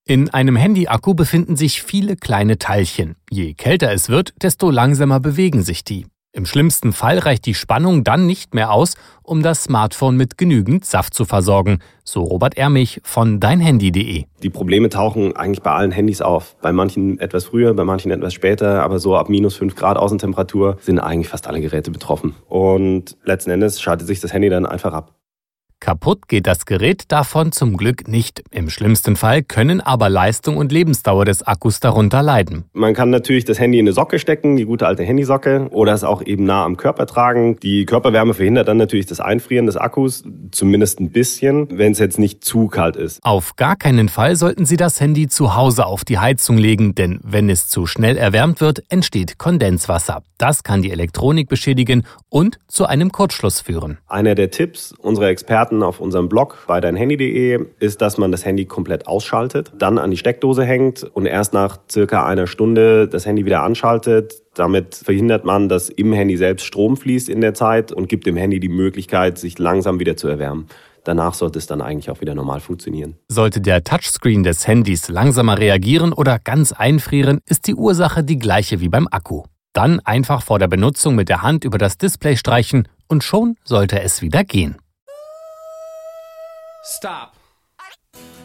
In einem Handy-Akku befinden sich viele kleine Teilchen. Je kälter es wird, desto langsamer bewegen sich die. Im schlimmsten Fall reicht die Spannung dann nicht mehr aus, um das Smartphone mit genügend Saft zu versorgen. So Robert Ermich von deinhandy.de. Die Probleme tauchen eigentlich bei allen Handys auf. Bei manchen etwas früher, bei manchen etwas später, aber so ab -5 Grad Außentemperatur sind eigentlich fast alle Geräte betroffen. Und letzten Endes schaltet sich das Handy dann einfach ab. Kaputt geht das Gerät davon zum Glück nicht. Im schlimmsten Fall können aber Leistung und Lebensdauer des Akkus darunter leiden. Man kann natürlich das Handy in eine Socke stecken, die gute alte Handysocke, oder es auch eben nah am Körper tragen. Die Körperwärme verhindert dann natürlich das Einfrieren des Akkus, zumindest ein bisschen, wenn es jetzt nicht zu kalt ist. Auf gar keinen Fall sollten Sie das Handy zu Hause auf die Heizung legen, denn wenn es zu schnell erwärmt wird, entsteht Kondenswasser. Das kann die Elektronik beschädigen und zu einem Kurzschluss führen. Einer der Tipps unserer Experten auf unserem Blog bei deinhandy.de ist, dass man das Handy komplett ausschaltet, dann an die Steckdose hängt und erst nach circa einer Stunde das Handy wieder anschaltet. Damit verhindert man, dass im Handy selbst Strom fließt in der Zeit und gibt dem Handy die Möglichkeit, sich langsam wieder zu erwärmen. Danach sollte es dann eigentlich auch wieder normal funktionieren. Sollte der Touchscreen des Handys langsamer reagieren oder ganz einfrieren, ist die Ursache die gleiche wie beim Akku. Dann einfach vor der Benutzung mit der Hand über das Display streichen und schon sollte es wieder gehen. Stop.